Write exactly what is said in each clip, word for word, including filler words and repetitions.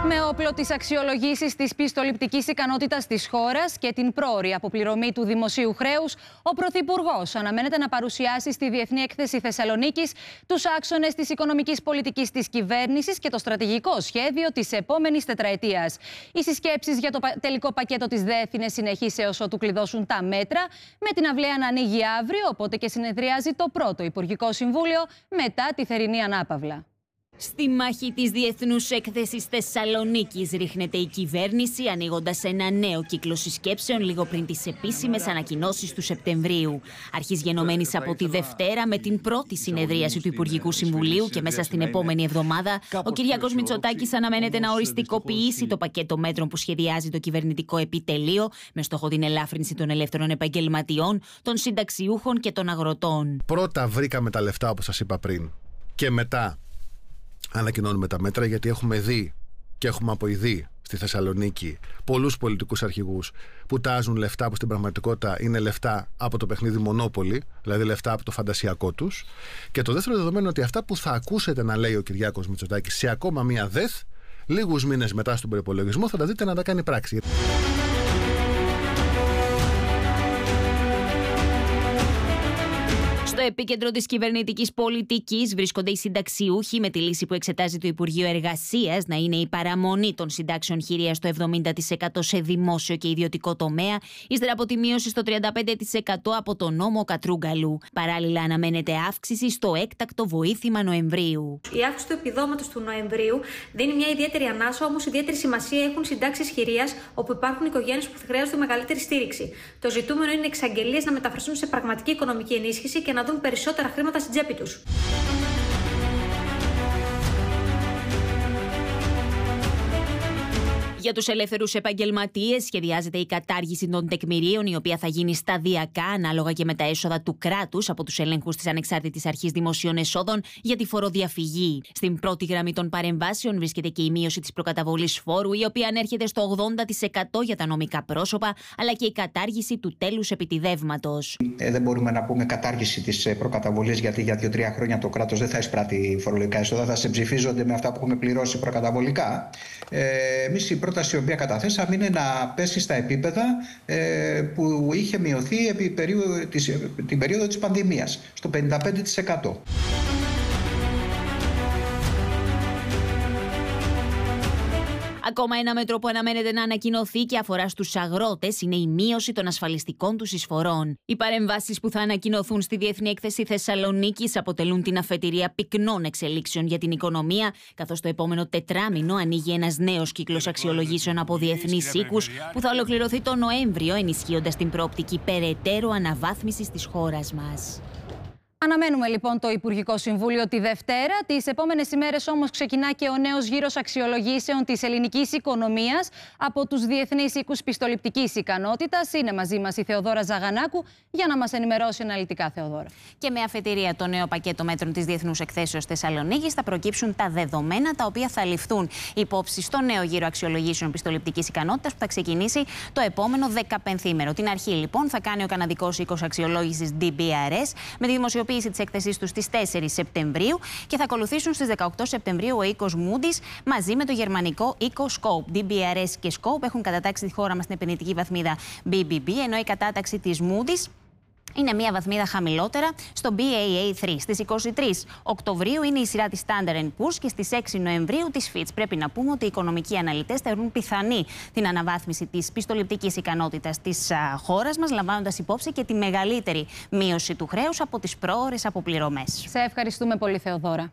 Με όπλο τις αξιολογήσεις της πιστοληπτικής ικανότητας της χώρας και την πρόωρη αποπληρωμή του δημοσίου χρέους, ο Πρωθυπουργός αναμένεται να παρουσιάσει στη Διεθνή Έκθεση Θεσσαλονίκης τους άξονες της οικονομικής πολιτικής της κυβέρνησης και το στρατηγικό σχέδιο της επόμενης τετραετίας. Οι συσκέψεις για το τελικό πακέτο της ΔΕΘ είναι συνεχείς έως ότου κλειδώσουν τα μέτρα, με την αυλαία να ανοίγει αύριο, οπότε και συνεδριάζει το πρώτο Υπουργικό Συμβούλιο μετά τη θερινή ανάπαυλα. Στη μάχη της Διεθνούς Έκθεσης Θεσσαλονίκης ρίχνεται η κυβέρνηση, ανοίγοντας ένα νέο κύκλο συσκέψεων λίγο πριν τις επίσημες ανακοινώσεις του Σεπτεμβρίου. Αρχής γενομένης από τη Δευτέρα με την πρώτη συνεδρίαση του Υπουργικού Συμβουλίου και μέσα στην επόμενη εβδομάδα, ο Κυριάκος Μητσοτάκης αναμένεται να οριστικοποιήσει το πακέτο μέτρων που σχεδιάζει το κυβερνητικό επιτελείο, με στόχο την ελάφρυνση των ελεύθερων επαγγελματιών, των συνταξιούχων και των αγροτών. Πρώτα βρήκαμε τα λεφτά, όπως σας είπα πριν, και μετά ανακοινώνουμε τα μέτρα, γιατί έχουμε δει και έχουμε αποειδεί στη Θεσσαλονίκη πολλούς πολιτικούς αρχηγούς που τάζουν λεφτά που στην πραγματικότητα είναι λεφτά από το παιχνίδι Μονόπολη, δηλαδή λεφτά από το φαντασιακό τους. Και το δεύτερο δεδομένο είναι ότι αυτά που θα ακούσετε να λέει ο Κυριάκος Μητσοτάκης σε ακόμα μία ΔΕΘ, λίγους μήνες μετά στον προϋπολογισμό θα τα δείτε να τα κάνει πράξη. Στο επίκεντρο της κυβερνητικής πολιτικής βρίσκονται οι συνταξιούχοι, με τη λύση που εξετάζει το Υπουργείο Εργασίας να είναι η παραμονή των συντάξεων χειρίας στο εβδομήντα τοις εκατό σε δημόσιο και ιδιωτικό τομέα, ύστερα από τη μείωση στο τριάντα πέντε τοις εκατό από τον νόμο Κατρούγκαλου. Παράλληλα, αναμένεται αύξηση στο έκτακτο βοήθημα Νοεμβρίου. Η αύξηση του επιδόματος του Νοεμβρίου δίνει μια ιδιαίτερη ανάσα, όμως ιδιαίτερη σημασία έχουν συντάξεις χειρίας, όπου υπάρχουν οικογένειες που χρειάζονται μεγαλύτερη στήριξη. Το ζητούμενο είναι οι εξαγγελίες να μεταφραστούν σε πραγματική οικονομική ενίσχυση και να δουν περισσότερα χρήματα στην τσέπη τους. Για τους ελεύθερους επαγγελματίες σχεδιάζεται η κατάργηση των τεκμηρίων, η οποία θα γίνει σταδιακά ανάλογα και με τα έσοδα του κράτους από τους ελέγχους της Ανεξάρτητης Αρχής Δημοσίων Εσόδων για τη φοροδιαφυγή. Στην πρώτη γραμμή των παρεμβάσεων βρίσκεται και η μείωση της προκαταβολής φόρου, η οποία ανέρχεται στο ογδόντα τοις εκατό για τα νομικά πρόσωπα, αλλά και η κατάργηση του τέλους επιτιδεύματος. Ε, δεν μπορούμε να πούμε κατάργηση της προκαταβολής, γιατί για δύο τρία χρόνια το κράτος δεν θα εισπράττει φορολογικά έσοδα, θα συμψηφίζονται με αυτά που έχουμε πληρώσει προκαταβολικά. Ε, εμείς η πρόταση η οποία καταθέσαμε είναι να πέσει στα επίπεδα ε, που είχε μειωθεί επί περίοδο, της, την περίοδο της πανδημίας, στο πενήντα πέντε τοις εκατό. Ακόμα ένα μέτρο που αναμένεται να ανακοινωθεί και αφορά στους αγρότες είναι η μείωση των ασφαλιστικών τους εισφορών. Οι παρεμβάσεις που θα ανακοινωθούν στη Διεθνή Έκθεση Θεσσαλονίκης αποτελούν την αφετηρία πυκνών εξελίξεων για την οικονομία, καθώς το επόμενο τετράμινο ανοίγει ένας νέος κύκλος αξιολογήσεων από διεθνείς οίκους που θα ολοκληρωθεί το Νοέμβριο, ενισχύοντας την προοπτική περαιτέρω αναβάθμισης της χώρας μας. Αναμένουμε λοιπόν το Υπουργικό Συμβούλιο τη Δευτέρα. Τις επόμενες ημέρες όμως ξεκινά και ο νέος γύρος αξιολογήσεων της ελληνικής οικονομίας από τους διεθνείς οίκους πιστοληπτικής ικανότητας. Είναι μαζί μας η Θεοδόρα Ζαγανάκου για να μας ενημερώσει αναλυτικά, Θεοδόρα. Και με αφετηρία το νέο πακέτο μέτρων της Διεθνούς Εκθέσεως Θεσσαλονίκης θα προκύψουν τα δεδομένα τα οποία θα ληφθούν υπόψη στο νέο γύρο αξιολογήσεων πιστοληπτικής ικανότητας που θα ξεκινήσει το επόμενο δεκαπενθήμερο. Την αρχή λοιπόν θα κάνει ο καναδικός οίκος αξιολόγησης ντι μπι αρ ες με τη δημοσιοποίηση της έκθεσής του στις τέσσερις Σεπτεμβρίου και θα ακολουθήσουν στις δεκαοκτώ Σεπτεμβρίου ο οίκος Moody's μαζί με το γερμανικό οίκο Scope. ντι μπι αρ ες και Scope έχουν κατατάξει τη χώρα μας στην επενδυτική βαθμίδα μπι μπι μπι, ενώ η κατάταξη της Moody's είναι μία βαθμίδα χαμηλότερα στο μπι έι έι τρία. Στις είκοσι τρεις Οκτωβρίου είναι η σειρά της Standard εντ Poor's και στις έξι Νοεμβρίου της Fitch. Πρέπει να πούμε ότι οι οικονομικοί αναλυτές θεωρούν πιθανή την αναβάθμιση της πιστοληπτικής ικανότητας της α, χώρας μας, λαμβάνοντας υπόψη και τη μεγαλύτερη μείωση του χρέους από τις πρόωρες αποπληρωμές. Σε ευχαριστούμε πολύ, Θεοδόρα.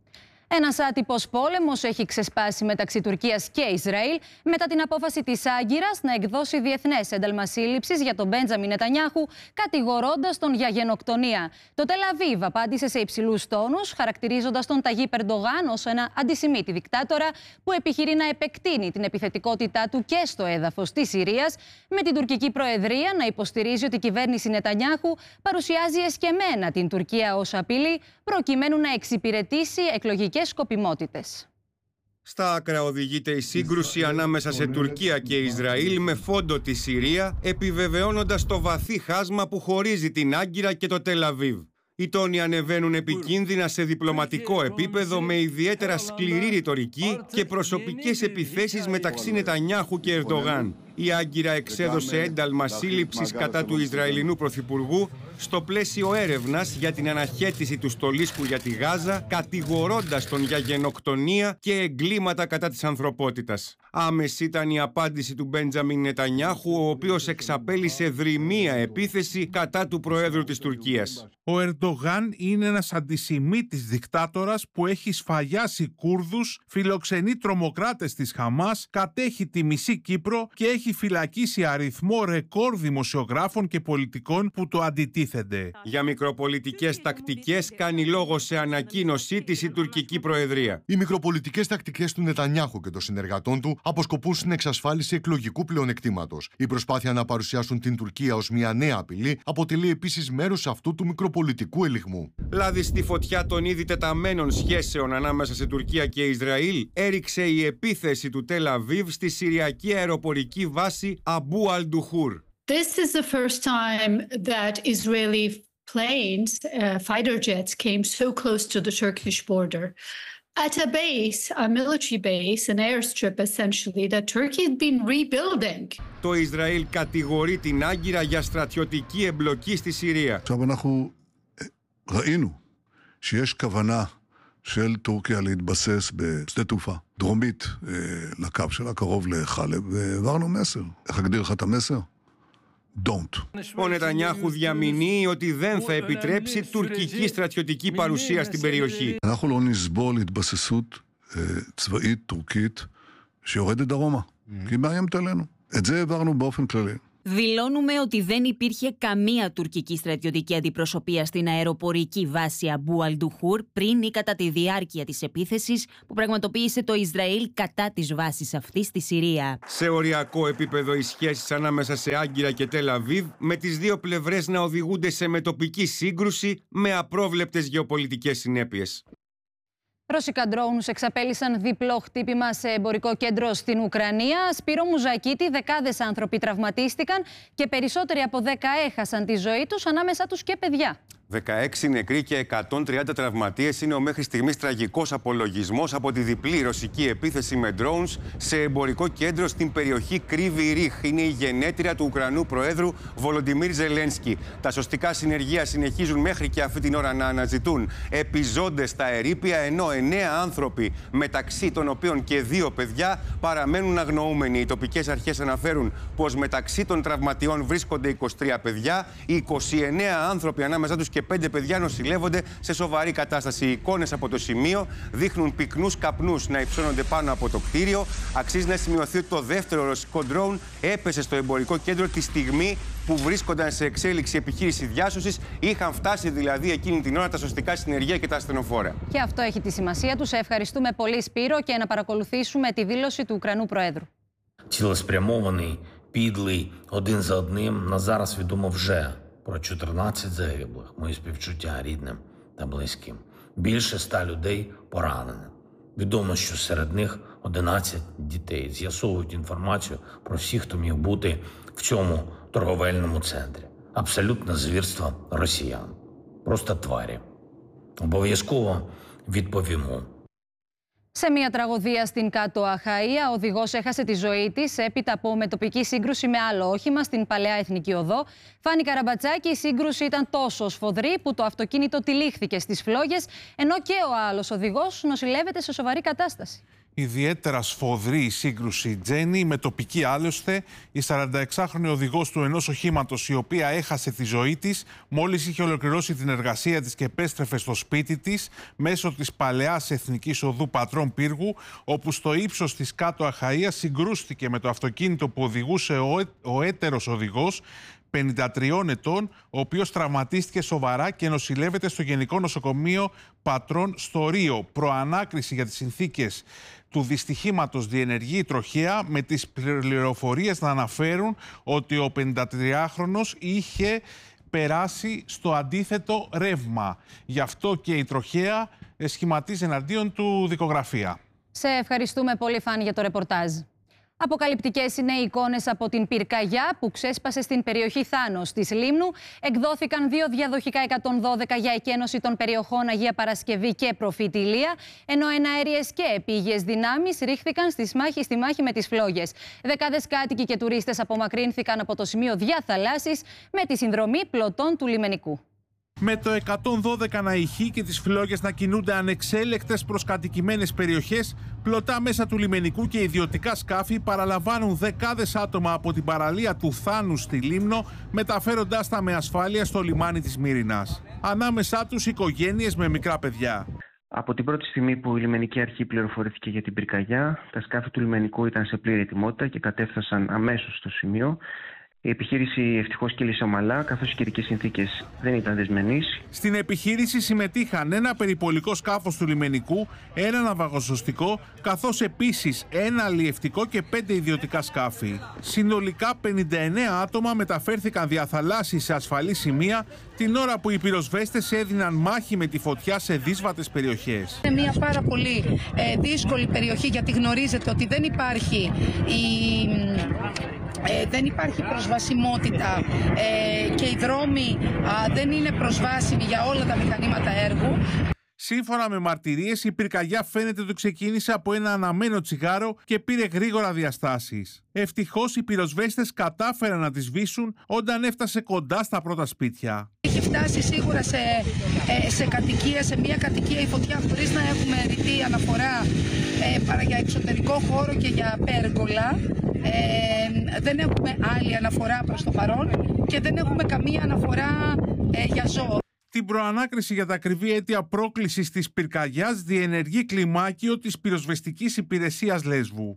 Ένας άτυπος πόλεμος έχει ξεσπάσει μεταξύ Τουρκίας και Ισραήλ μετά την απόφαση της Άγκυρας να εκδώσει διεθνές ένταλμα σύλληψης για τον Μπέντζαμιν Νετανιάχου, κατηγορώντας τον για γενοκτονία. Το Τελ Αβίβ απάντησε σε υψηλούς τόνους, χαρακτηρίζοντας τον Ταγίπ Ερντογάν ως ένα αντισημίτη δικτάτορα που επιχειρεί να επεκτείνει την επιθετικότητά του και στο έδαφος της Συρίας, με την τουρκική προεδρία να υποστηρίζει ότι η κυβέρνηση Νετανιάχου παρουσιάζει εσκεμμένα την Τουρκία ως απειλή, προκειμένου να εξυπηρετήσει εκλογικές σκοπιμότητες. Στα άκρα οδηγείται η σύγκρουση ανάμεσα σε Τουρκία και Ισραήλ με φόντο τη Συρία, επιβεβαιώνοντας το βαθύ χάσμα που χωρίζει την Άγκυρα και το Τελ Αβίβ. Οι τόνοι ανεβαίνουν επικίνδυνα σε διπλωματικό επίπεδο με ιδιαίτερα σκληρή ρητορική και προσωπικές επιθέσεις μεταξύ Νετανιάχου και Ερντογάν. Η Άγκυρα εξέδωσε ένταλμα σύλληψης κατά του Ισραηλινού Πρωθυπουργού στο πλαίσιο έρευνας για την αναχέτηση του στολίσκου για τη Γάζα, κατηγορώντας τον για γενοκτονία και εγκλήματα κατά της ανθρωπότητας. Άμεση ήταν η απάντηση του Μπέντζαμιν Νετανιάχου, ο οποίος εξαπέλυσε δρυμία επίθεση κατά του Προέδρου της Τουρκίας. Ο Ερντογάν είναι ένας αντισημίτης δικτάτορας που έχει σφαγιάσει Κούρδους, φιλοξενεί τρομοκράτες της Χαμάς, κατέχει τη μισή Κύπρο και έχει φυλακίσει αριθμό ρεκόρ δημοσιογράφων και πολιτικών που το αντιτίθενται. Για μικροπολιτικές τακτικές κάνει λόγο σε ανακοίνωσή της η τουρκική Προεδρία. Οι μικροπολιτικές τακτικές του Νετανιάχου και των συνεργατών του αποσκοπούν στην εξασφάλιση εκλογικού πλεονεκτήματος. Η προσπάθεια να παρουσιάσουν την Τουρκία ως μια νέα απειλή αποτελεί επίσης μέρος αυτού του μικροπολιτικού ελιγμού. Λάδι στη φωτιά των ήδη τεταμένων σχέσεων ανάμεσα σε Τουρκία και Ισραήλ έριξε η επίθεση του Τελ Αβίβ στη συριακή αεροπορική βάση Αμπού Αλντουχούρ. This is the first time that Israeli planes, uh, fighter jets, came so close to the Turkish border. At a base, a military base, an airstrip essentially, that Turkey had been rebuilding. Το Ισραήλ κατηγορεί την Άγκυρα για στρατιωτική εμπλοκή στη Συρία. עכשיו אנחנו ראינו שיש כוונה של טורקיה להתבסס בשדה תעופה דרומית לקו שלה, קרוב לחלב, והעברנו מסר. איך אגדיר לך את המסר? Don't. Ο Νετανιάχου διαμηνύει ότι δεν θα επιτρέψει τουρκική στρατιωτική παρουσία στην περιοχή. אנחנו לא נסבול התבססות צבאית טורקית שיורדת דרומה, כי היא מאיימת עלינו. את זה העברנו באופן כללי. Δηλώνουμε ότι δεν υπήρχε καμία τουρκική στρατιωτική αντιπροσωπεία στην αεροπορική βάση Αμπού Αλντουχούρ πριν ή κατά τη διάρκεια της επίθεσης που πραγματοποίησε το Ισραήλ κατά της βάσης αυτής στη Συρία. Σε οριακό επίπεδο οι σχέσεις ανάμεσα σε Άγκυρα και Τελ Αβίβ, με τις δύο πλευρές να οδηγούνται σε μετοπική σύγκρουση με απρόβλεπτες γεωπολιτικές συνέπειες. Ρώσικα ντρόουνς εξαπέλυσαν διπλό χτύπημα σε εμπορικό κέντρο στην Ουκρανία. Σπύρο Μουζακίτη, δεκάδες άνθρωποι τραυματίστηκαν και περισσότεροι από δέκα έχασαν τη ζωή τους, ανάμεσά τους και παιδιά. δεκαέξι νεκροί και εκατόν τριάντα τραυματίες είναι ο μέχρι στιγμής τραγικός απολογισμός από τη διπλή ρωσική επίθεση με drones σε εμπορικό κέντρο στην περιοχή Κρύβι Ρίχ. Είναι η γενέτειρα του Ουκρανού Προέδρου Βολοντιμίρ Ζελένσκι. Τα σωστικά συνεργεία συνεχίζουν μέχρι και αυτή την ώρα να αναζητούν επιζώντες στα ερείπια, ενώ εννέα άνθρωποι, μεταξύ των οποίων και δύο παιδιά, παραμένουν αγνοούμενοι. Οι τοπικές αρχές αναφέρουν πως μεταξύ των τραυματιών βρίσκονται είκοσι τρία παιδιά, είκοσι εννέα άνθρωποι ανάμεσά τους και πέντε παιδιά νοσηλεύονται σε σοβαρή κατάσταση. Οι εικόνες από το σημείο δείχνουν πυκνούς καπνούς να υψώνονται πάνω από το κτίριο. Αξίζει να σημειωθεί ότι το δεύτερο ρωσικό ντρόουν έπεσε στο εμπορικό κέντρο τη στιγμή που βρίσκονταν σε εξέλιξη επιχείρηση διάσωσης. Είχαν φτάσει δηλαδή εκείνη την ώρα τα σωστικά συνεργεία και τα ασθενοφόρα. Και αυτό έχει τη σημασία του. Σε ευχαριστούμε πολύ, Σπύρο, και να παρακολουθήσουμε τη δήλωση του Ουκρανού Προέδρου. Цілеспрямований, підлий, один за одним, на зараз відомо вже про чотирнадцять загиблих. Мої співчуття рідним та близьким. Більше ста людей поранено. Відомо, що серед них одинадцять дітей. З'ясовують інформацію про всіх, хто міг бути в цьому торговельному центрі. Абсолютне звірство росіян. Просто тварі. Обов'язково відповімо. Σε μια τραγωδία στην Κάτω Αχαΐα, ο οδηγός έχασε τη ζωή της έπειτα από μετοπική σύγκρουση με άλλο όχημα στην Παλαιά Εθνική Οδό. Φάνη Καραμπατσάκη, η σύγκρουση ήταν τόσο σφοδρή που το αυτοκίνητο τυλίχθηκε στις φλόγες, ενώ και ο άλλος οδηγός νοσηλεύεται σε σοβαρή κατάσταση. Ιδιαίτερα σφοδρή η σύγκρουση, Τζέννη, με τοπική άλλωστε, η σαρανταεξάχρονη οδηγός του ενός οχήματος, η οποία έχασε τη ζωή της μόλις είχε ολοκληρώσει την εργασία της και επέστρεφε στο σπίτι της μέσω της Παλαιάς Εθνικής Οδού Πατρών Πύργου, όπου στο ύψος της Κάτω Αχαΐας συγκρούστηκε με το αυτοκίνητο που οδηγούσε ο, έ, ο έτερος οδηγός, πενήντα τριών ετών, ο οποίος τραυματίστηκε σοβαρά και νοσηλεύεται στο Γενικό Νοσοκομείο Πατρών στο Ρίο. Προανάκριση για τις συνθήκες του δυστυχήματος διενεργεί η τροχέα, με τις πληροφορίες να αναφέρουν ότι ο πενηντατριάχρονος είχε περάσει στο αντίθετο ρεύμα. Γι' αυτό και η τροχέα σχηματίζει εναντίον του δικογραφία. Σε ευχαριστούμε πολύ, Φάνη, για το ρεπορτάζ. Αποκαλυπτικές είναι οι εικόνες από την πυρκαγιά που ξέσπασε στην περιοχή Θάνος της Λίμνου. Εκδόθηκαν δύο διαδοχικά εκατόν δώδεκα για εκένωση των περιοχών Αγία Παρασκευή και Προφήτη Ηλία, ενώ εναέριες και επίγειες δυνάμεις ρίχθηκαν στη μάχη, στη μάχη με τις φλόγες. Δεκάδες κάτοικοι και τουρίστες απομακρύνθηκαν από το σημείο διαθαλάσσης με τη συνδρομή πλωτών του λιμενικού. Με το εκατόν δώδεκα να ηχεί και τις φλόγες να κινούνται ανεξέλεκτες προς κατοικημένες περιοχές, πλωτά μέσα του λιμενικού και ιδιωτικά σκάφη παραλαμβάνουν δεκάδες άτομα από την παραλία του Θάνου στη Λίμνο, μεταφέροντάς τα με ασφάλεια στο λιμάνι της Μύρινας. Ανάμεσά τους οικογένειες με μικρά παιδιά. Από την πρώτη στιγμή που η λιμενική αρχή πληροφορήθηκε για την πυρκαγιά, τα σκάφη του λιμενικού ήταν σε πλήρη ετοιμότητα και κατέφθασαν αμέσως στο σημείο. Η επιχείρηση ευτυχώς κύλησε ομαλά, καθώς οι καιρικές συνθήκες δεν ήταν δεσμενείς. Στην επιχείρηση συμμετείχαν ένα περιπολικό σκάφος του λιμενικού, ένα ναυαγοσωστικό, καθώς επίσης ένα αλλιευτικό και πέντε ιδιωτικά σκάφη. Συνολικά πενήντα εννέα άτομα μεταφέρθηκαν διαθαλάσσι σε ασφαλή σημεία, την ώρα που οι πυροσβέστες έδιναν μάχη με τη φωτιά σε δύσβατες περιοχές. Είναι μια πάρα πολύ ε, δύσκολη περιοχή, γιατί γνωρίζετε ότι δεν υπάρχει η... Ε, δεν υπάρχει προσβασιμότητα ε, και οι δρόμοι α, δεν είναι προσβάσιμοι για όλα τα μηχανήματα έργου. Σύμφωνα με μαρτυρίες, η πυρκαγιά φαίνεται ότι ξεκίνησε από ένα αναμένο τσιγάρο και πήρε γρήγορα διαστάσεις. Ευτυχώς οι πυροσβέστες κατάφεραν να τη σβήσουν όταν έφτασε κοντά στα πρώτα σπίτια. Έχει φτάσει σίγουρα σε, ε, σε κατοικία, σε μια κατοικία η φωτιά, χωρίς να έχουμε ρητή αναφορά ε, παρά για εξωτερικό χώρο και για πέργολα. Ε, δεν έχουμε άλλη αναφορά προς το παρόν και δεν έχουμε καμία αναφορά ε, για ζώο. Την προανάκριση για τα ακριβή αίτια πρόκλησης της πυρκαγιάς διενεργεί κλιμάκιο της πυροσβεστικής υπηρεσίας Λέσβου.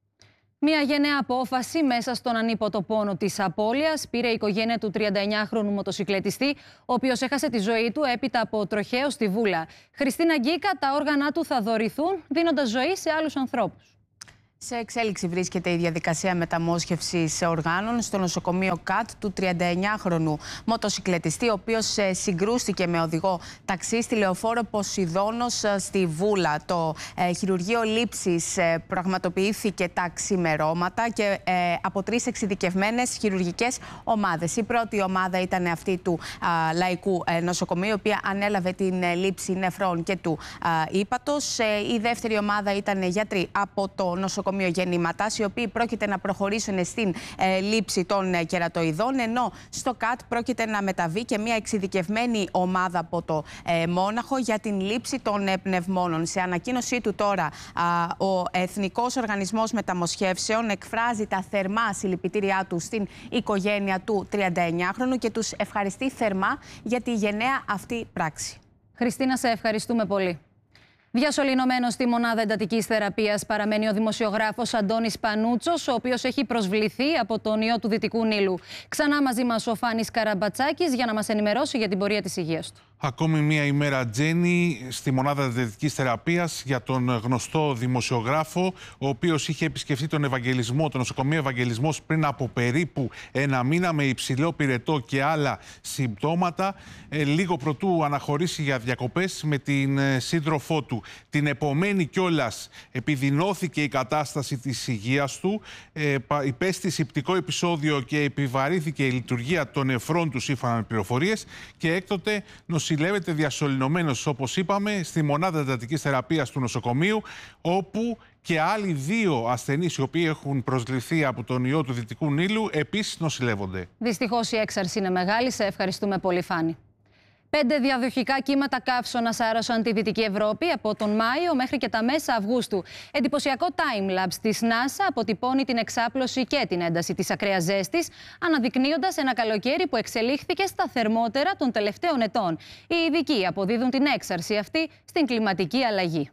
Μια γενναία απόφαση μέσα στον ανίποτο πόνο της απώλειας πήρε η οικογένεια του τριανταεννιάχρονου μοτοσικλετιστή, ο οποίος έχασε τη ζωή του έπειτα από τροχαίο στη Βούλα. Χριστίνα Γκίκα, τα όργανα του θα δωρηθούν δίνοντας ζωή σε άλλους ανθρώπους. Σε εξέλιξη βρίσκεται η διαδικασία μεταμόσχευσης οργάνων στο νοσοκομείο ΚΑΤ του τριανταεννιάχρονου μοτοσικλετιστή, ο οποίος συγκρούστηκε με οδηγό ταξί στη λεωφόρο Ποσειδώνος στη Βούλα. Το ε, χειρουργείο λήψης ε, πραγματοποιήθηκε τα ξημερώματα και ε, από τρεις εξειδικευμένες χειρουργικές ομάδες. Η πρώτη ομάδα ήταν αυτή του α, Λαϊκού ε, Νοσοκομείου, η οποία ανέλαβε την ε, λήψη νεφρών και του ε, ύπατος. Ε, η δεύτερη ομάδα ήταν γιατροί από το νοσοκομείο Γεννήματας, οι οποίοι πρόκειται να προχωρήσουν στην ε, λήψη των ε, κερατοειδών, ενώ στο ΚΑΤ πρόκειται να μεταβεί και μια εξειδικευμένη ομάδα από το ε, Μόναχο για την λήψη των ε, πνευμόνων. Σε ανακοίνωσή του τώρα, α, ο Εθνικός Οργανισμός Μεταμοσχεύσεων εκφράζει τα θερμά συλληπιτήριά του στην οικογένεια του τριανταεννιάχρονου και τους ευχαριστεί θερμά για τη γενναία αυτή πράξη. Χριστίνα, σε ευχαριστούμε πολύ. Διασωληνωμένος στη μονάδα εντατικής θεραπείας παραμένει ο δημοσιογράφος Αντώνης Πανούτσος, ο οποίος έχει προσβληθεί από τον ιό του Δυτικού Νείλου. Ξανά μαζί μας ο Φάνης Καραμπατσάκης για να μας ενημερώσει για την πορεία της υγείας του. Ακόμη μία ημέρα, Τζέννη, στη μονάδα εντατικής θεραπείας για τον γνωστό δημοσιογράφο, ο οποίος είχε επισκεφτεί τον Ευαγγελισμό, το νοσοκομείο Ευαγγελισμός πριν από περίπου ένα μήνα με υψηλό πυρετό και άλλα συμπτώματα, ε, λίγο προτού αναχωρήσει για διακοπές με την ε, σύντροφό του. Την επομένη κιόλας επιδεινώθηκε η κατάσταση της υγείας του, ε, υπέστη σηπτικό επεισόδιο και επιβαρύθηκε η λειτουργία των νεφρών του σύμφωνα με πληροφορίες και έκτοτε νοσηλεύεται διασωληνωμένος, όπως είπαμε, στη μονάδα εντατικής θεραπείας του νοσοκομείου, όπου και άλλοι δύο ασθενείς οι οποίοι έχουν προσληφθεί από τον ιό του Δυτικού Νείλου επίσης νοσηλεύονται. Δυστυχώς η έξαρση είναι μεγάλη. Σε ευχαριστούμε πολύ, Φάνη. Πέντε διαδοχικά κύματα καύσωνας άρρωσαν τη Δυτική Ευρώπη από τον Μάιο μέχρι και τα μέσα Αυγούστου. Εντυπωσιακό time-lapse της NASA αποτυπώνει την εξάπλωση και την ένταση της ακραίας ζέστης, αναδεικνύοντας ένα καλοκαίρι που εξελίχθηκε στα θερμότερα των τελευταίων ετών. Οι ειδικοί αποδίδουν την έξαρση αυτή στην κλιματική αλλαγή.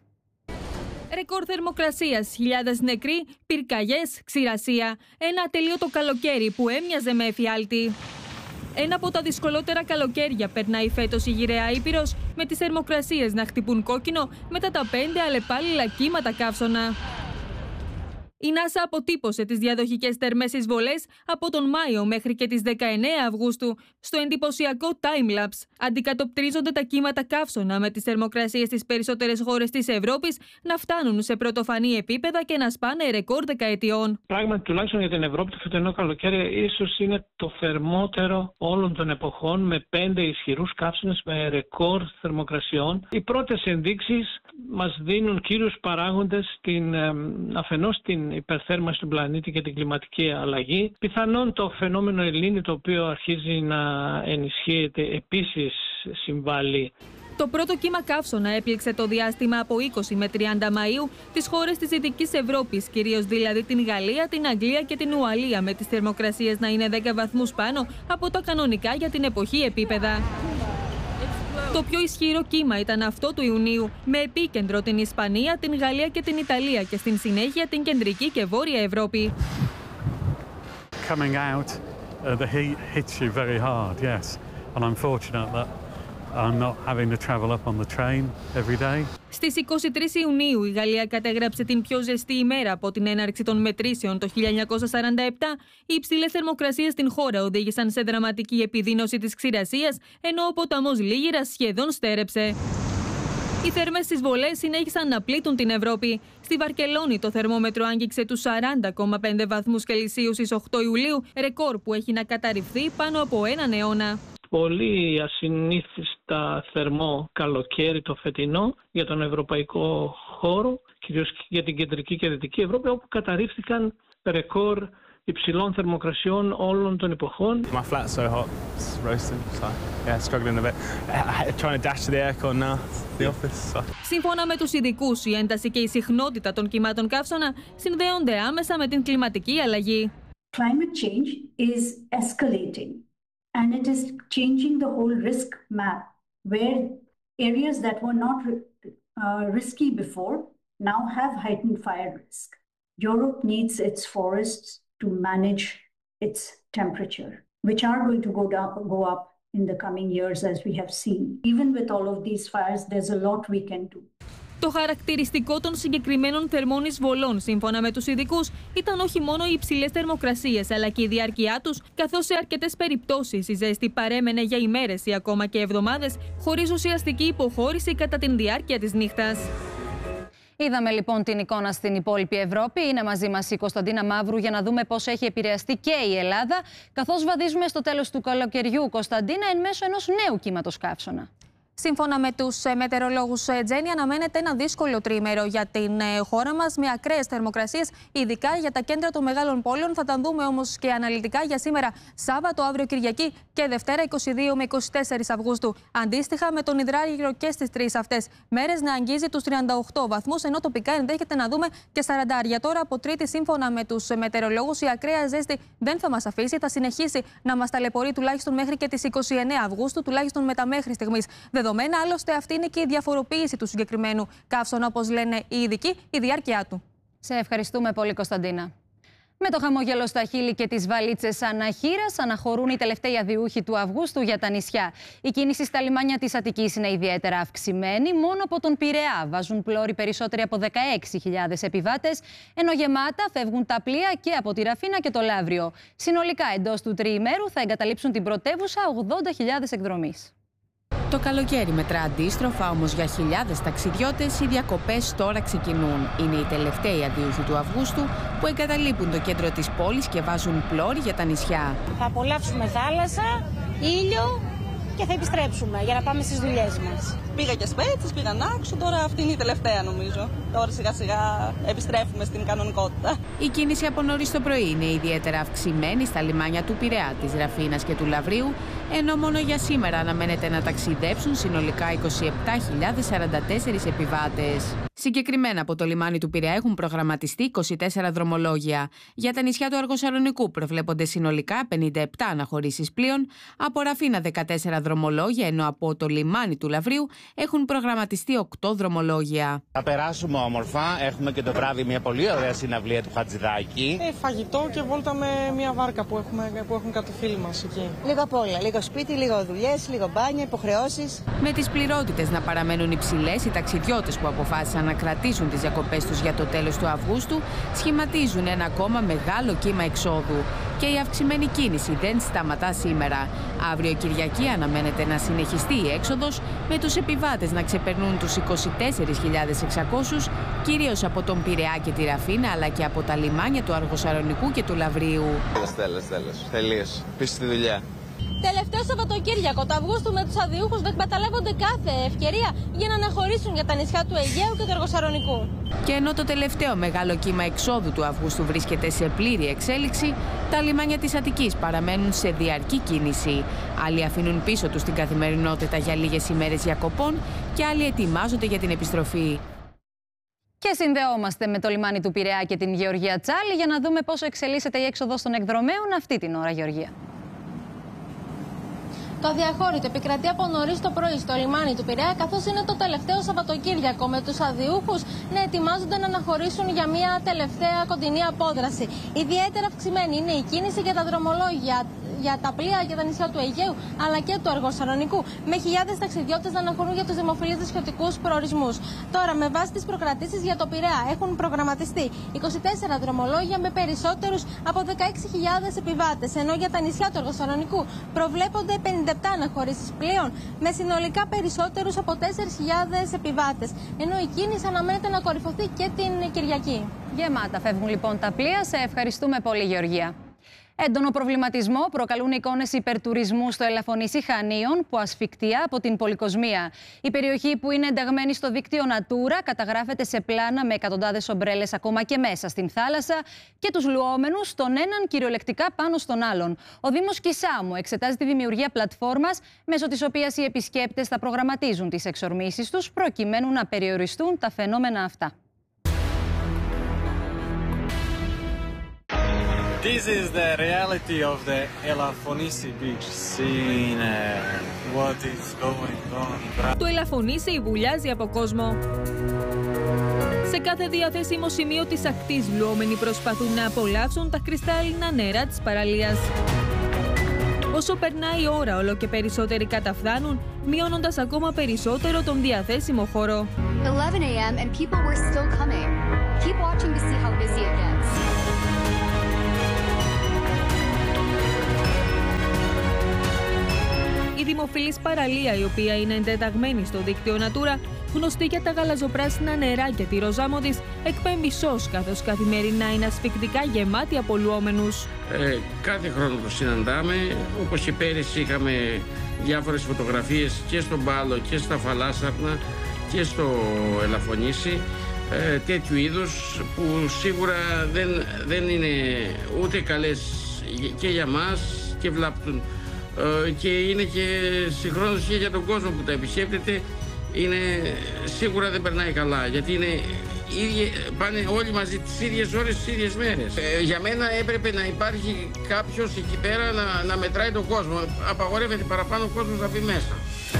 Ρεκόρ θερμοκρασίας, χιλιάδες νεκροί, πυρκαγιές, ξηρασία. Ένα ατελείωτο καλοκαίρι που έμοιαζε με εφιάλτη. Ένα από τα δυσκολότερα καλοκαίρια περνάει φέτος η γυραιά Ήπειρος, με τις θερμοκρασίες να χτυπούν κόκκινο μετά τα πέντε αλλεπάλληλα κύματα καύσωνα. Η NASA αποτύπωσε τις διαδοχικές θερμές εισβολές από τον Μάιο μέχρι και τις δεκαεννέα Αυγούστου στο εντυπωσιακό time-lapse. Αντικατοπτρίζονται τα κύματα καύσωνα με τις θερμοκρασίες στις περισσότερες χώρες της Ευρώπης να φτάνουν σε πρωτοφανή επίπεδα και να σπάνε ρεκόρ δεκαετιών. Πράγματι, τουλάχιστον για την Ευρώπη, το φετινό καλοκαίρι ίσως είναι το θερμότερο όλων των εποχών, με πέντε ισχυρούς καύσωνες με ρεκόρ θερμοκρασιών. Οι πρώτες ενδείξεις μας δίνουν κύριους παράγοντες, την, αφενός την υπερθέρμανση του πλανήτη και την κλιματική αλλαγή. Πιθανόν το φαινόμενο Ελνίνι, το οποίο αρχίζει να ενισχύεται, επίσης συμβάλλει. Το πρώτο κύμα καύσωνα έπληξε το διάστημα από είκοσι με τριάντα Μαΐου τις χώρες της Δυτικής Ευρώπης, κυρίως δηλαδή την Γαλλία, την Αγγλία και την Ουαλία, με τις θερμοκρασίες να είναι δέκα βαθμούς πάνω από τα κανονικά για την εποχή επίπεδα. Το πιο ισχυρό κύμα ήταν αυτό του Ιουνίου, με επίκεντρο την Ισπανία, την Γαλλία και την Ιταλία και στην συνέχεια την κεντρική και βόρεια Ευρώπη. Coming out, uh, the heat hits you very hard, yes. And I'm fortunate that I'm not having to travel up on the train every day. Στις είκοσι τρεις Ιουνίου η Γαλλία κατέγραψε την πιο ζεστή ημέρα από την έναρξη των μετρήσεων το χίλια εννιακόσια σαράντα επτά. Οι υψηλές θερμοκρασίες στην χώρα οδήγησαν σε δραματική επιδείνωση της ξηρασίας, ενώ ο ποταμός Λίγηρας σχεδόν στέρεψε. Οι θερμές εισβολές συνέχισαν να πλήττουν την Ευρώπη. Στη Βαρκελόνη το θερμόμετρο άγγιξε τους σαράντα κόμμα πέντε βαθμούς Κελσίου στις οκτώ Ιουλίου, ρεκόρ που έχει να καταρριφθεί πάνω από έναν αιώνα. Πολύ ασυνήθιστα θερμό καλοκαίρι το φετινό για τον ευρωπαϊκό χώρο, κυρίως για την κεντρική και δυτική Ευρώπη, όπου καταρρίφθηκαν ρεκόρ υψηλών θερμοκρασιών όλων των εποχών. My flat's so hot, it's roasting, so yeah, struggling a bit. Trying to dash to the aircon now, the office. So. Σύμφωνα με τους ειδικούς, η ένταση και η συχνότητα των κυμάτων καύσωνα συνδέονται άμεσα με την κλιματική αλλαγή. Climate change is escalating. And it is changing the whole risk map, where areas that were not uh, risky before now have heightened fire risk. Europe needs its forests to manage its temperature, which are going to go down, go up in the coming years, as we have seen. Even with all of these fires, there's a lot we can do. Το χαρακτηριστικό των συγκεκριμένων θερμών εισβολών, σύμφωνα με τους ειδικούς, ήταν όχι μόνο οι υψηλές θερμοκρασίες, αλλά και η διάρκειά τους, καθώς σε αρκετές περιπτώσεις η ζέστη παρέμενε για ημέρες ή ακόμα και εβδομάδες, χωρίς ουσιαστική υποχώρηση κατά την διάρκεια της νύχτας. Είδαμε λοιπόν την εικόνα στην υπόλοιπη Ευρώπη. Είναι μαζί μας η Κωνσταντίνα Μαύρου για να δούμε πώς έχει επηρεαστεί και η Ελλάδα, καθώς βαδίζουμε στο τέλος του καλοκαιριού, Κωνσταντίνα, εν μέσω ενός νέου κύματος καύσωνα. Σύμφωνα με τους μετεωρολόγους, Τζέννη, αναμένεται ένα δύσκολο τρίμερο για την χώρα μας με ακραίες θερμοκρασίες, ειδικά για τα κέντρα των μεγάλων πόλεων. Θα τα δούμε όμως και αναλυτικά για σήμερα Σάββατο, αύριο Κυριακή και Δευτέρα είκοσι δύο με είκοσι τέσσερα Αυγούστου. Αντίστοιχα, με τον υδράργυρο και στις τρεις αυτές μέρες να αγγίζει τους τριάντα οκτώ βαθμούς, ενώ τοπικά ενδέχεται να δούμε και σαράντα. Τώρα από Τρίτη, σύμφωνα με τους μετεωρολόγους, η ακραία ζέστη δεν θα μας αφήσει. Θα συνεχίσει να μας ταλαιπωρεί τουλάχιστον μέχρι και τις είκοσι εννέα Αυγούστου, τουλάχιστον με τα μέχρι στιγμής δεδομένα. Άλλωστε, αυτή είναι και η διαφοροποίηση του συγκεκριμένου καύσωνα, όπως λένε οι ειδικοί, η διάρκεια του. Σε ευχαριστούμε πολύ, Κωνσταντίνα. Με το χαμόγελο στα χείλη και τις βαλίτσες αναχείρας, αναχωρούν οι τελευταίοι αδιούχοι του Αυγούστου για τα νησιά. Η κίνηση στα λιμάνια της Αττικής είναι ιδιαίτερα αυξημένη. Μόνο από τον Πειραιά βάζουν πλώρη περισσότεροι από δεκαέξι χιλιάδες επιβάτες, ενώ γεμάτα φεύγουν τα πλοία και από τη Ραφίνα και το Λαύριο. Συνολικά, εντός του τριημέρου θα εγκαταλείψουν την πρωτεύουσα ογδόντα χιλιάδες εκδρομείς. Το καλοκαίρι μετρά αντίστροφα, όμως για χιλιάδες ταξιδιώτες οι διακοπές τώρα ξεκινούν. Είναι οι τελευταίοι αντίοχοι του Αυγούστου που εγκαταλείπουν το κέντρο της πόλης και βάζουν πλώρη για τα νησιά. Θα απολαύσουμε θάλασσα, ήλιο και θα επιστρέψουμε για να πάμε στις δουλειές μας. Πήγα και Σπέτσες, πήγα Νάξο, τώρα αυτή είναι η τελευταία νομίζω. Τώρα σιγά σιγά επιστρέφουμε στην κανονικότητα. Η κίνηση από νωρίς το πρωί είναι ιδιαίτερα αυξημένη στα λιμάνια του Πειραιά, της Ραφίνας και του Λαυρίου, ενώ μόνο για σήμερα αναμένεται να ταξιδέψουν συνολικά είκοσι επτά χιλιάδες σαράντα τέσσερις επιβάτες. Συγκεκριμένα από το λιμάνι του Πειραιά έχουν προγραμματιστεί είκοσι τέσσερα δρομολόγια. Για τα νησιά του Αργοσαλονικού προβλέπονται συνολικά πενήντα επτά αναχωρήσεις πλοίων, από Ραφίνα δεκατέσσερα δρομολόγια, ενώ από το λιμάνι του Λαυρίου έχουν προγραμματιστεί οκτώ δρομολόγια. Θα περάσουμε όμορφα. Έχουμε και το βράδυ μια πολύ ωραία συναυλία του Χατζηδάκη. Ε, φαγητό και βόλτα με μια βάρκα που, έχουμε, που έχουν κάτι φίλοι μας εκεί. Λίγο απ' όλα. Λίγο σπίτι, λίγο δουλειές, λίγο μπάνια, υποχρεώσεις. Με τις πληρότητες να παραμένουν υψηλές, οι ταξιδιώτες που αποφάσισαν να κρατήσουν τις διακοπές τους για το τέλος του Αυγούστου, σχηματίζουν ένα ακόμα μεγάλο κύμα εξόδου. Και η αυξημένη κίνηση δεν σταματά σήμερα. Αύριο Κυριακή αναμένεται να συνεχιστεί η έξοδος, με τους επιβάτες να ξεπερνούν τους είκοσι τέσσερις χιλιάδες εξακόσιους, κυρίως από τον Πειραιά και τη Ραφίνα, αλλά και από τα λιμάνια του Αργοσαλονικού και του Λαβρίου. Τέλος, τέλος, τελείως. Πίσω στη δουλειά. Τελευταίο Σαββατοκύριακο του Αυγούστου, με τους αδειούχους να εκμεταλλεύονται κάθε ευκαιρία για να αναχωρήσουν για τα νησιά του Αιγαίου και του Αργοσαλονικού. Και ενώ το τελευταίο μεγάλο κύμα εξόδου του Αυγούστου βρίσκεται σε πλήρη εξέλιξη, τα λιμάνια της Αττικής παραμένουν σε διαρκή κίνηση. Άλλοι αφήνουν πίσω τους την καθημερινότητα για λίγες ημέρες διακοπών και άλλοι ετοιμάζονται για την επιστροφή. Και συνδεόμαστε με το λιμάνι του Πειραιά και την Γεωργία Τσάλη για να δούμε πόσο εξελίσσεται η έξοδος των εκδρομέων αυτή την ώρα, Γεωργία. Το αδιαχώρητο επικρατεί από νωρίς το πρωί στο λιμάνι του Πειραιά, καθώς είναι το τελευταίο Σαββατοκύριακο, με τους αδειούχους να ετοιμάζονται να αναχωρήσουν για μια τελευταία κοντινή απόδραση. Ιδιαίτερα αυξημένη είναι η κίνηση για τα δρομολόγια, για τα πλοία για τα νησιά του Αιγαίου αλλά και του Αργοσαλονικού, με χιλιάδες ταξιδιώτες να αναχωρούν για τους δημοφιλείς νησιωτικούς προορισμούς. Τώρα, με βάση τις προκρατήσεις για το Πειραιά, έχουν προγραμματιστεί είκοσι τέσσερα δρομολόγια με περισσότερους από δεκαέξι χιλιάδες επιβάτες, ενώ για τα νησιά του Αργοσαλονικού προβλέπονται πενήντα επτά αναχωρήσεις πλοίων με συνολικά περισσότερους από τέσσερις χιλιάδες επιβάτες, ενώ η κίνηση αναμένεται να κορυφωθεί και την Κυριακή. Γεμάτα φεύγουν λοιπόν τα πλοία. Σε ευχαριστούμε πολύ, Γεωργία. Έντονο προβληματισμό προκαλούν εικόνες υπερτουρισμού στο Ελαφωνήσι Χανίων, που ασφικτιά από την πολυκοσμία. Η περιοχή, που είναι ενταγμένη στο δίκτυο Natura, καταγράφεται σε πλάνα με εκατοντάδες ομπρέλες ακόμα και μέσα στην θάλασσα και τους λουόμενους τον έναν κυριολεκτικά πάνω στον άλλον. Ο Δήμος Κισάμου εξετάζει τη δημιουργία πλατφόρμας, μέσω της οποίας οι επισκέπτες θα προγραμματίζουν τις εξορμήσεις τους, προκειμένου να περιοριστούν τα φαινόμενα αυτά. This is the reality of the Elafonici beach, seeing uh, what is going on. Το Ελαφωνήσι βουλιάζει από κόσμο. Σε κάθε διαθέσιμο σημείο της ακτής, βλουόμενοι προσπαθούν να απολαύσουν τα κρυστάλλινα νερά της παραλίας. Όσο περνάει η ώρα, όλο και περισσότεροι καταφθάνουν, μειώνοντας ακόμα περισσότερο τον διαθέσιμο χώρο. eleven a m and people were still coming. Keep watching to see how busy it gets. Η δημοφιλής παραλία, η οποία είναι εντεταγμένη στο δίκτυο Natura, γνωστή για τα γαλαζοπράσινα νερά και τη ροζάμο της, εκπέμπει σως, καθώς καθημερινά είναι ασφικτικά γεμάτη από λουόμενους. Ε, κάθε χρόνο το συναντάμε, όπως και πέρυσι είχαμε διάφορες φωτογραφίες και στον Πάλο και στα Φαλάσσαρνα και στο Ελαφωνήσι, ε, τέτοιου είδους που σίγουρα δεν, δεν είναι ούτε καλές και για μας και βλάπτουν. Και είναι και συγχρόνως και για τον κόσμο που τα επισκέπτεται, είναι, σίγουρα δεν περνάει καλά, γιατί είναι, ίδιοι, πάνε όλοι μαζί τις ίδιες ώρες, τις ίδιες μέρες. Ε, για μένα έπρεπε να υπάρχει κάποιος εκεί πέρα να, να μετράει τον κόσμο. Απαγορεύεται παραπάνω ο κόσμος να μπει μέσα.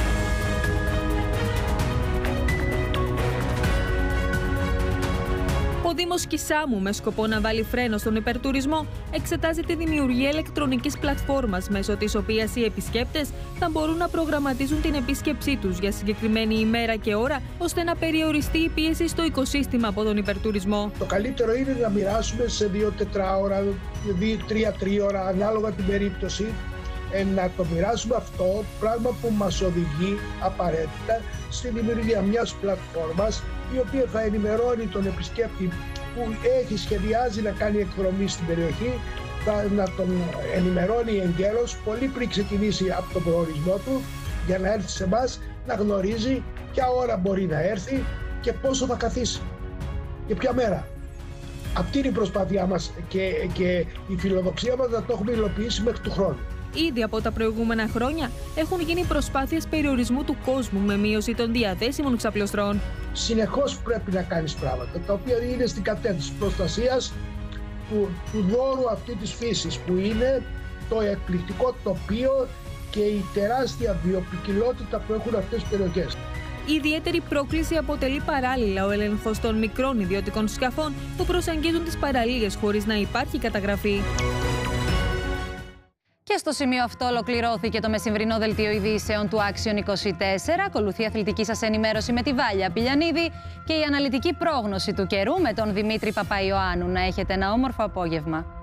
Ο Δήμος Κισάμου, με σκοπό να βάλει φρένο στον υπερτουρισμό, εξετάζει τη δημιουργία ηλεκτρονικής πλατφόρμας, μέσω της οποίας οι επισκέπτες θα μπορούν να προγραμματίζουν την επίσκεψή τους για συγκεκριμένη ημέρα και ώρα, ώστε να περιοριστεί η πίεση στο οικοσύστημα από τον υπερτουρισμό. Το καλύτερο είναι να μοιράσουμε σε δύο τετράωρα, δύο, τρία τρίωρα, ανάλογα την περίπτωση, να το μοιράσουμε αυτό, πράγμα που μας οδηγεί απαραίτητα στη δημιουργία μιας πλατφόρμας, η οποία θα ενημερώνει τον επισκέπτη που έχει σχεδιάζει να κάνει εκδρομή στην περιοχή, θα, να τον ενημερώνει εγκαίρως πολύ πριν ξεκινήσει από τον προορισμό του, για να έρθει σε εμάς, να γνωρίζει ποια ώρα μπορεί να έρθει και πόσο θα καθίσει και ποια μέρα. Αυτή είναι η προσπάθειά μας και, και η φιλοδοξία μας να το έχουμε υλοποιήσει μέχρι του χρόνου. Ήδη από τα προηγούμενα χρόνια έχουν γίνει προσπάθειες περιορισμού του κόσμου με μείωση των διαθέσιμων ξαπλωστρών. Συνεχώς πρέπει να κάνεις πράγματα τα οποία είναι στην κατεύθυνση προστασίας του, του δώρου αυτή της φύσης, που είναι το εκπληκτικό τοπίο και η τεράστια βιοποικιλότητα που έχουν αυτές τις περιοχές. Η ιδιαίτερη πρόκληση αποτελεί παράλληλα ο έλεγχος των μικρών ιδιωτικών σκαφών που προσεγγίζουν τις παραλίες χωρίς να υπάρχει καταγραφή. Και Και στο σημείο αυτό ολοκληρώθηκε το μεσημβρινό δελτίο ειδήσεων του Action είκοσι τέσσερα. Ακολουθεί η αθλητική σας ενημέρωση με τη Βάλια Πηλιανίδη και η αναλυτική πρόγνωση του καιρού με τον Δημήτρη Παπαϊωάννου. Να έχετε ένα όμορφο απόγευμα.